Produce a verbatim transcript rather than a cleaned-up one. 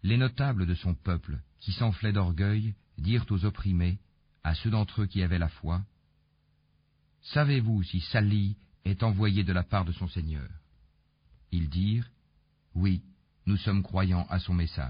Les notables de son peuple, qui s'enflaient d'orgueil, dirent aux opprimés, à ceux d'entre eux qui avaient la foi, « Savez-vous si Salih est envoyé de la part de son Seigneur ?» Ils dirent, « Oui, nous sommes croyants à son message. »